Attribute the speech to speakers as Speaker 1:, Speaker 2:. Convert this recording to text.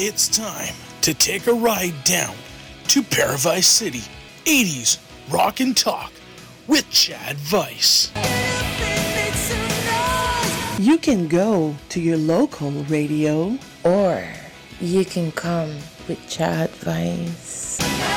Speaker 1: It's time to take a ride down to Paradise City 80s Rock and Talk with Chad Vice.
Speaker 2: You can go to your local radio,
Speaker 3: or you can come with Chad Vice.